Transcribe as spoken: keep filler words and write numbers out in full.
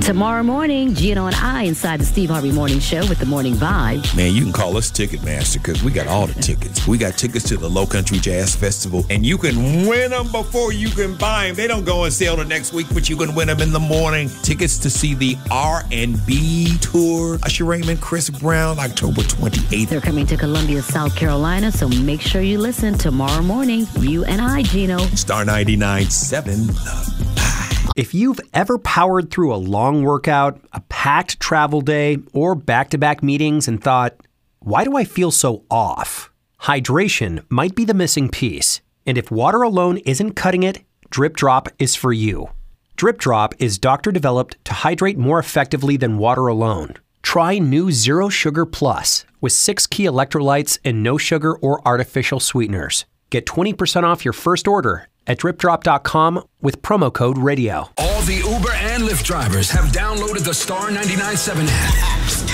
Tomorrow morning, Gino and I inside the Steve Harvey Morning Show with the Morning Vibe. Man, you can call us Ticketmaster because we got all the tickets. We got tickets to the Low Country Jazz Festival, and you can win them before you can buy them. They don't go on sale the next week, but you can win them in the morning. Tickets to see the R and B tour. Usher Raymond, Chris Brown, October twenty-eighth. They're coming to Columbia, South Carolina, so make sure you listen tomorrow morning. You and I, Gino. Star ninety-nine point seven. If you've ever powered through a long workout, a packed travel day, or back-to-back meetings and thought, why do I feel so off? Hydration might be the missing piece. And if water alone isn't cutting it, Drip Drop is for you. Drip Drop is doctor-developed to hydrate more effectively than water alone. Try new Zero Sugar Plus with six key electrolytes and no sugar or artificial sweeteners. Get twenty percent off your first order at drip drop dot com with promo code radio. All the Uber and Lyft drivers have downloaded the Star ninety-nine point seven app.